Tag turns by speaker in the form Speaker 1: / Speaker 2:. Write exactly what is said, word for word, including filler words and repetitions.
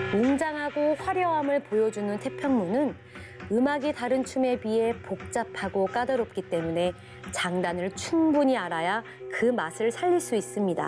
Speaker 1: 웅장하고 화려함을 보여주는 태평무는 음악이 다른 춤에 비해 복잡하고 까다롭기 때문에 장단을 충분히 알아야 그 맛을 살릴 수 있습니다.